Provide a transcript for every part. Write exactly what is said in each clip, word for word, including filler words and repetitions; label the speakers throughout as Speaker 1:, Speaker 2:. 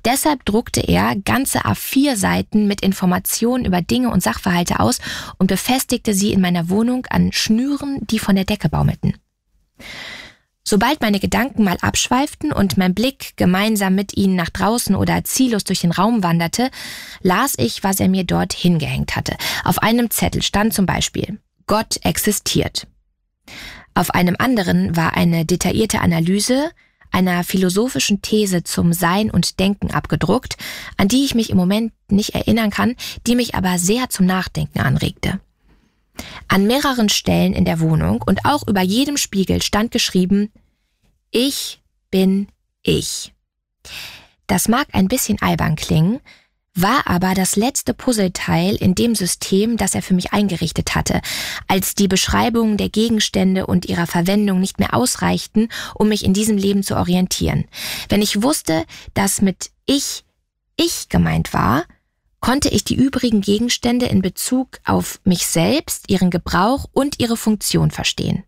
Speaker 1: Deshalb druckte er ganze A vier Seiten mit Informationen über Dinge und Sachverhalte aus und befestigte sie in meiner Wohnung an Schnüren, die von der Decke baumelten. Sobald meine Gedanken mal abschweiften und mein Blick gemeinsam mit ihnen nach draußen oder ziellos durch den Raum wanderte, las ich, was er mir dort hingehängt hatte. Auf einem Zettel stand zum Beispiel: Gott existiert. Auf einem anderen war eine detaillierte Analyse einer philosophischen These zum Sein und Denken abgedruckt, an die ich mich im Moment nicht erinnern kann, die mich aber sehr zum Nachdenken anregte. An mehreren Stellen in der Wohnung und auch über jedem Spiegel stand geschrieben: Ich bin ich. Das mag ein bisschen albern klingen, war aber das letzte Puzzleteil in dem System, das er für mich eingerichtet hatte, als die Beschreibungen der Gegenstände und ihrer Verwendung nicht mehr ausreichten, um mich in diesem Leben zu orientieren. Wenn ich wusste, dass mit ich ich gemeint war, konnte ich die übrigen Gegenstände in Bezug auf mich selbst, ihren Gebrauch und ihre Funktion verstehen.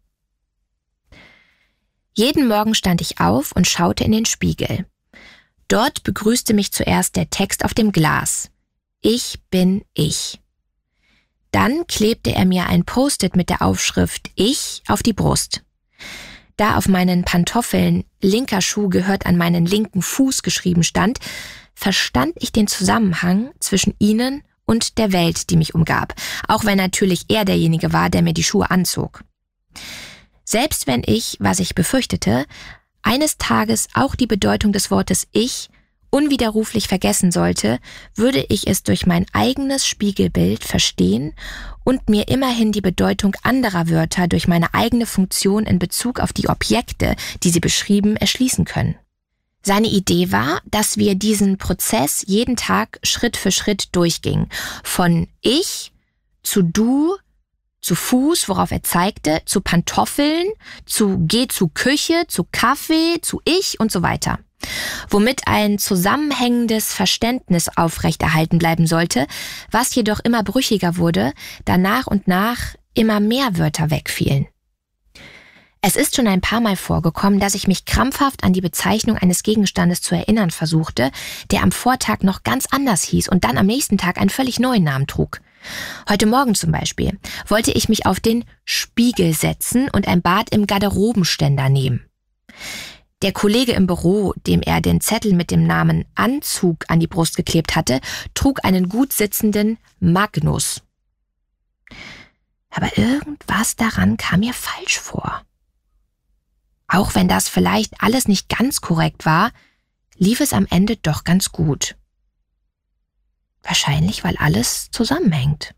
Speaker 1: Jeden Morgen stand ich auf und schaute in den Spiegel. Dort begrüßte mich zuerst der Text auf dem Glas: Ich bin ich. Dann klebte er mir ein Post-it mit der Aufschrift Ich auf die Brust. Da auf meinen Pantoffeln linker Schuh gehört an meinen linken Fuß geschrieben stand, verstand ich den Zusammenhang zwischen ihnen und der Welt, die mich umgab, auch wenn natürlich er derjenige war, der mir die Schuhe anzog. Selbst wenn ich, was ich befürchtete, eines Tages auch die Bedeutung des Wortes Ich unwiderruflich vergessen sollte, würde ich es durch mein eigenes Spiegelbild verstehen und mir immerhin die Bedeutung anderer Wörter durch meine eigene Funktion in Bezug auf die Objekte, die sie beschrieben, erschließen können. Seine Idee war, dass wir diesen Prozess jeden Tag Schritt für Schritt durchgingen. Von Ich zu Du, zu Fuß, worauf er zeigte, zu Pantoffeln, zu Geh zu Küche, zu Kaffee, zu Ich und so weiter. Womit ein zusammenhängendes Verständnis aufrechterhalten bleiben sollte, was jedoch immer brüchiger wurde, da nach und nach immer mehr Wörter wegfielen. Es ist schon ein paar Mal vorgekommen, dass ich mich krampfhaft an die Bezeichnung eines Gegenstandes zu erinnern versuchte, der am Vortag noch ganz anders hieß und dann am nächsten Tag einen völlig neuen Namen trug. Heute Morgen zum Beispiel wollte ich mich auf den Spiegel setzen und ein Bad im Garderobenständer nehmen. Der Kollege im Büro, dem er den Zettel mit dem Namen Anzug an die Brust geklebt hatte, trug einen gut sitzenden Magnus. Aber irgendwas daran kam mir falsch vor. Auch wenn das vielleicht alles nicht ganz korrekt war, lief es am Ende doch ganz gut. Wahrscheinlich, weil alles zusammenhängt.